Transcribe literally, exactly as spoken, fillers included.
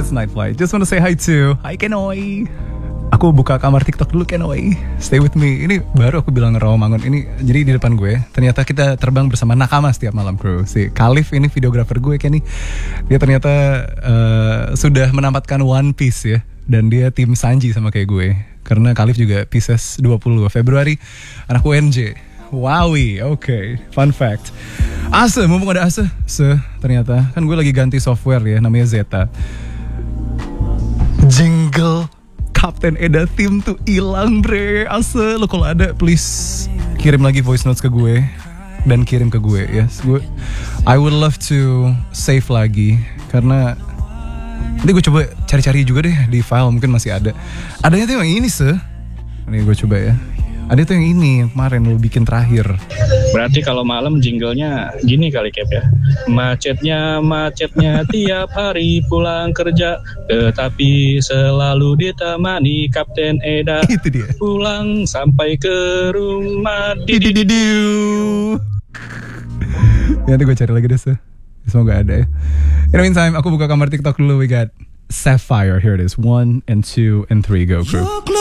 it's Night Flight. Just wanna say hi to Hi Kenoy. Aku buka kamar TikTok dulu Kenoy. Stay with me. Ini baru aku bilang Rawamangun. Ini jadi di depan gue. Ternyata kita terbang bersama nakama setiap malam, bro. Si Khalif ini videografer gue Kenny. Dia ternyata uh, sudah menampatkan One Piece ya. Dan dia tim Sanji sama kayak gue. Karena Khalif juga Pisces dua puluh Februari. Anak U N J. Wowi, oke. Okay. Fun fact. Ase, mumpung ada Ase. Se, ternyata. Kan gue lagi ganti software ya. Namanya Zeta. Jingle Kapten Eda theme tuh hilang bre. Ase, lo kalau ada please kirim lagi voice notes ke gue dan kirim ke gue ya. Yes, gue I would love to save lagi karena nanti gue coba cari-cari juga deh di file, mungkin masih ada. Adanya tuh yang ini se. Ini gue coba ya. Ada tuh yang ini yang kemarin lo bikin terakhir. Berarti kalau malam jinglenya gini kali Cap ya. Macetnya, macetnya tiap hari pulang kerja, tetapi selalu ditemani Kapten Eda. Itu dia. Pulang sampai ke rumah. Didididiu. Ya, nanti gue cari lagi deh se. Semoga ada ya. In the meantime, aku buka kamar TikTok dulu. We got Sapphire. Here it is. One and two and three. Go crew.